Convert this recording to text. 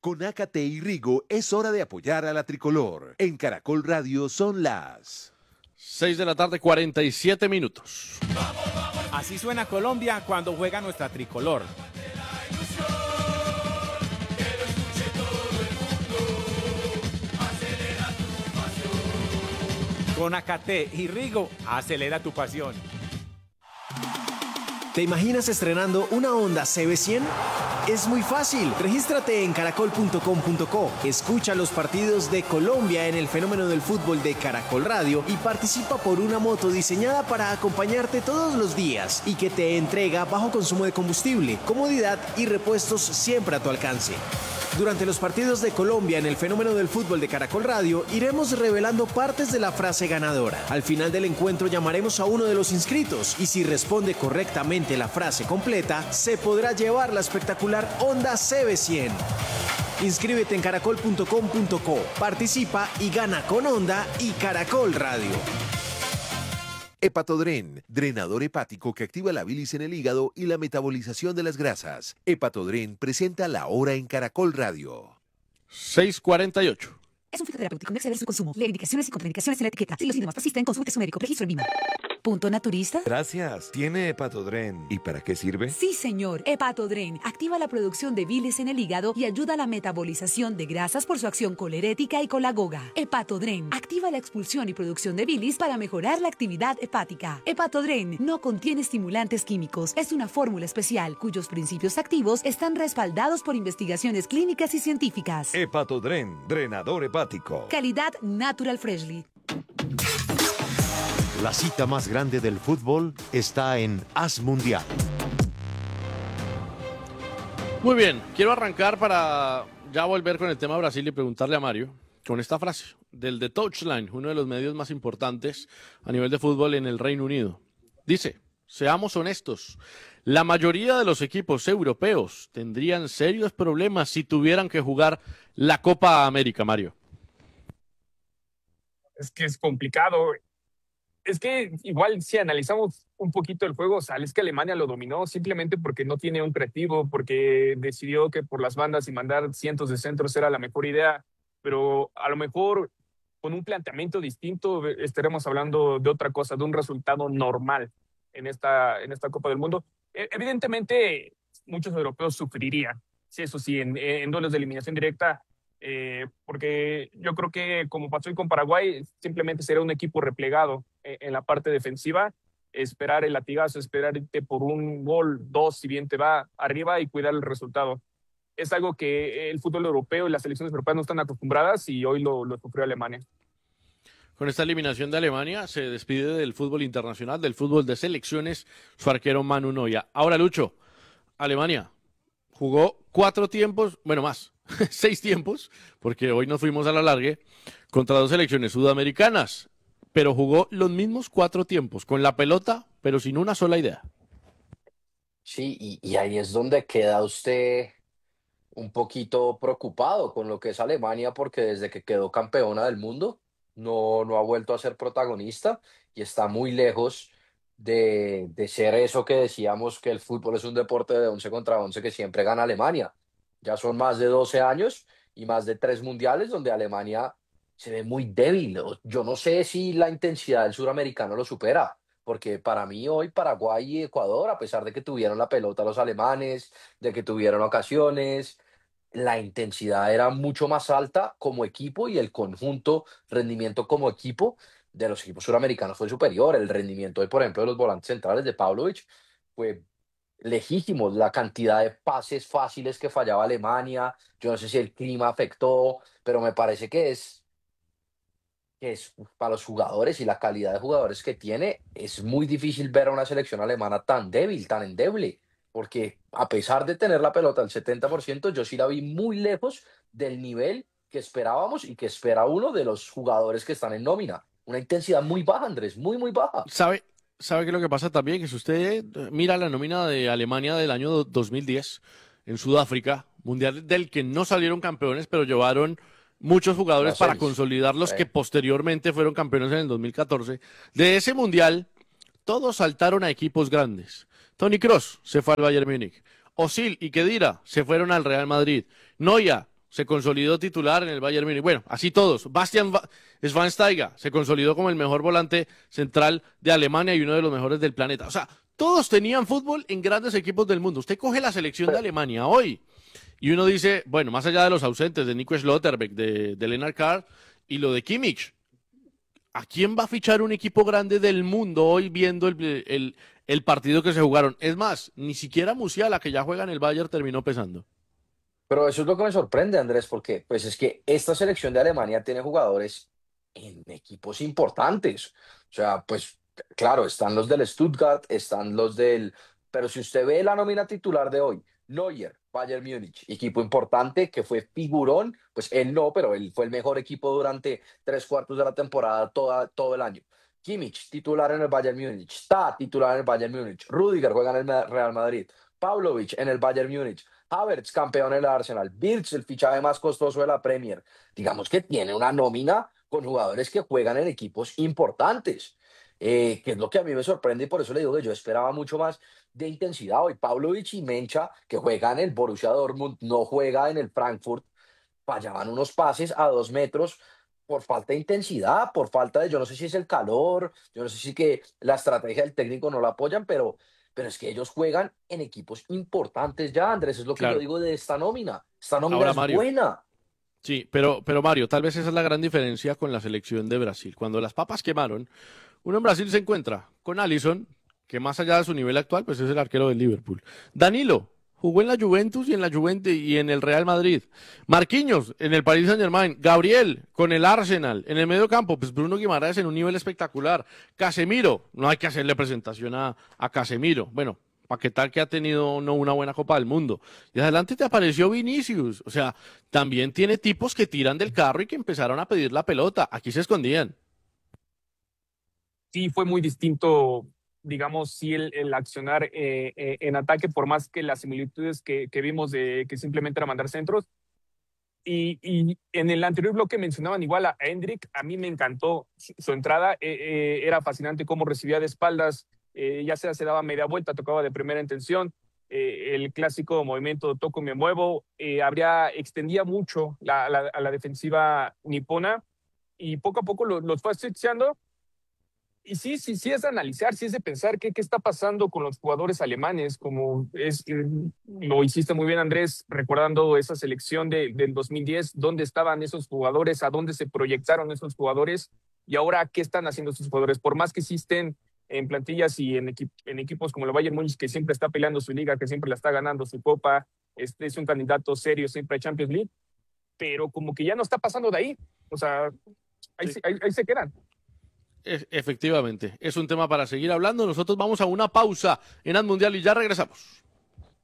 Con Ácate y Rigo es hora de apoyar a la tricolor. En Caracol Radio son las 6 de la tarde, 47 minutos. Así suena Colombia cuando juega nuestra tricolor. Con Ácate y Rigo, acelera tu pasión. ¿Te imaginas estrenando una Honda CB100? Es muy fácil. Regístrate en caracol.com.co. Escucha los partidos de Colombia en el fenómeno del fútbol de Caracol Radio y participa por una moto diseñada para acompañarte todos los días y que te entrega bajo consumo de combustible, comodidad y repuestos siempre a tu alcance. Durante los partidos de Colombia en el fenómeno del fútbol de Caracol Radio, iremos revelando partes de la frase ganadora. Al final del encuentro llamaremos a uno de los inscritos y si responde correctamente la frase completa, se podrá llevar la espectacular Honda CB100. Inscríbete en caracol.com.co, participa y gana con Honda y Caracol Radio. Hepatodren, drenador hepático que activa la bilis en el hígado y la metabolización de las grasas. Hepatodren presenta La Hora en Caracol Radio. 6:48. Es un fitoterapéutico, no exceder su consumo. Lee indicaciones y contraindicaciones en la etiqueta. Si los síntomas persisten, consulte a su médico. Registro en VIMA. ¿Punto naturista? Gracias. Tiene Hepatodren. ¿Y para qué sirve? Sí, señor. Hepatodren activa la producción de bilis en el hígado y ayuda a la metabolización de grasas por su acción colerética y colagoga. Hepatodren activa la expulsión y producción de bilis para mejorar la actividad hepática. Hepatodren no contiene estimulantes químicos. Es una fórmula especial cuyos principios activos están respaldados por investigaciones clínicas y científicas. Hepatodren, drenador hepático. Calidad Natural Freshly. La cita más grande del fútbol está en Haz Mundial. Muy bien, quiero arrancar para ya volver con el tema Brasil y preguntarle a Mario con esta frase del The Touchline, uno de los medios más importantes a nivel de fútbol en el Reino Unido. Dice, seamos honestos, la mayoría de los equipos europeos tendrían serios problemas si tuvieran que jugar la Copa América, Mario. Es que es complicado. Es que igual si analizamos un poquito el juego, es que Alemania lo dominó simplemente porque no tiene un creativo, porque decidió que por las bandas y mandar cientos de centros era la mejor idea, pero a lo mejor con un planteamiento distinto estaremos hablando de otra cosa, de un resultado normal en esta Copa del Mundo. Evidentemente muchos europeos sufrirían, sí, eso sí, en duelos de eliminación directa, porque yo creo que como pasó hoy con Paraguay, simplemente será un equipo replegado en la parte defensiva, esperar el latigazo, esperar irte por un gol, dos, si bien te va arriba y cuidar el resultado. Es algo que el fútbol europeo y las selecciones europeas no están acostumbradas y hoy lo sufrió Alemania. Con esta eliminación de Alemania se despide del fútbol internacional, del fútbol de selecciones, su arquero Manu Neuer. Ahora, Lucho, Alemania jugó 4 tiempos, bueno más, 6 tiempos, porque hoy nos fuimos a la largue, contra 2 selecciones sudamericanas, pero jugó los mismos 4 tiempos, con la pelota, pero sin una sola idea. Sí, y ahí es donde queda usted un poquito preocupado con lo que es Alemania, porque desde que quedó campeona del mundo no ha vuelto a ser protagonista y está muy lejos de ser eso que decíamos que el fútbol es un deporte de 11 contra 11 que siempre gana Alemania. Ya son más de 12 años y más de 3 mundiales donde Alemania se ve muy débil. Yo no sé si la intensidad del suramericano lo supera, porque para mí hoy Paraguay y Ecuador, a pesar de que tuvieron la pelota los alemanes, de que tuvieron ocasiones, la intensidad era mucho más alta como equipo y el conjunto rendimiento como equipo de los equipos suramericanos fue superior. El rendimiento de, por ejemplo, de los volantes centrales de Pavlovic fue legítimo. La cantidad de pases fáciles que fallaba Alemania, yo no sé si el clima afectó, pero me parece que es para los jugadores y la calidad de jugadores que tiene, es muy difícil ver a una selección alemana tan débil, tan endeble, porque a pesar de tener la pelota al 70%, yo sí la vi muy lejos del nivel que esperábamos y que espera uno de los jugadores que están en nómina. Una intensidad muy baja, Andrés, muy, muy baja. ¿Sabe qué es lo que pasa también? Que si usted mira la nómina de Alemania del año 2010 en Sudáfrica, mundial del que no salieron campeones, pero llevaron muchos jugadores para consolidarlos que posteriormente fueron campeones en el 2014. De ese mundial, todos saltaron a equipos grandes. Toni Kroos se fue al Bayern Múnich. Özil y Khedira se fueron al Real Madrid. Neuer se consolidó titular en el Bayern Múnich. Bueno, así todos. Bastian Schweinsteiger se consolidó como el mejor volante central de Alemania y uno de los mejores del planeta. O sea, todos tenían fútbol en grandes equipos del mundo. Usted coge la selección de Alemania hoy y uno dice, bueno, más allá de los ausentes de Nico Schlotterbeck, de Lennart Carr y lo de Kimmich, ¿a quién va a fichar un equipo grande del mundo hoy viendo el partido que se jugaron? Es más, ni siquiera Musiala, que ya juega en el Bayern, terminó pesando. Pero eso es lo que me sorprende, Andrés, porque pues es que esta selección de Alemania tiene jugadores en equipos importantes. O sea, pues claro, están los del Stuttgart, están los del... Pero si usted ve la nómina titular de hoy, Neuer, Bayern Múnich, equipo importante que fue figurón, pues él no, pero él fue el mejor equipo durante 3/4 de la temporada, todo el año. Kimmich, titular en el Bayern Múnich, está titular en el Bayern Múnich, Rüdiger juega en el Real Madrid, Pavlovic en el Bayern Múnich, Havertz, campeón en el Arsenal, Wirtz, el fichaje más costoso de la Premier. Digamos que tiene una nómina con jugadores que juegan en equipos importantes, que es lo que a mí me sorprende y por eso le digo que yo esperaba mucho más de intensidad hoy. Pavlovic y Mencha, que juegan en el Borussia Dortmund, no juega en el Frankfurt, fallaban unos pases a 2 metros por falta de intensidad, por falta de, yo no sé si es el calor, yo no sé si que la estrategia del técnico no la apoyan, pero es que ellos juegan en equipos importantes ya, Andrés, es lo que yo Claro. digo de esta nómina. Esta nómina Ahora, es Mario. buena. Sí, pero Mario, tal vez esa es la gran diferencia con la selección de Brasil. Cuando las papas quemaron, uno en Brasil se encuentra con Alisson, que más allá de su nivel actual, pues es el arquero del Liverpool. Danilo jugó en la Juventus y en la Juventus y en el Real Madrid. Marquinhos en el Paris Saint-Germain. Gabriel con el Arsenal. En el medio campo, pues Bruno Guimaraes en un nivel espectacular. Casemiro, no hay que hacerle presentación a Casemiro. Bueno, Paquetá que ha tenido no una buena Copa del Mundo. Y adelante te apareció Vinicius. O sea, también tiene tipos que tiran del carro y que empezaron a pedir la pelota. Aquí se escondían. Sí, fue muy distinto, digamos, sí, el accionar en ataque, por más que las similitudes que vimos de que simplemente era mandar centros. Y en el anterior bloque mencionaban igual a Hendrik, a mí me encantó su entrada, era fascinante cómo recibía de espaldas, ya sea se daba media vuelta, tocaba de primera intención, el clásico movimiento toco me muevo, extendía mucho a la defensiva nipona y poco a poco los fue asfixiando. Y sí es de analizar, sí es de pensar qué está pasando con los jugadores alemanes, como lo hiciste muy bien, Andrés, recordando esa selección del 2010, dónde estaban esos jugadores, a dónde se proyectaron esos jugadores y ahora qué están haciendo esos jugadores. Por más que sí estén en plantillas y en equipos como el Bayern Múnich, que siempre está peleando su liga, que siempre la está ganando su copa, es un candidato serio siempre a Champions League, pero como que ya no está pasando de ahí. O sea, ahí, Sí. ahí se quedan. Efectivamente, es un tema para seguir hablando. Nosotros vamos a una pausa en Ad Mundial y ya regresamos.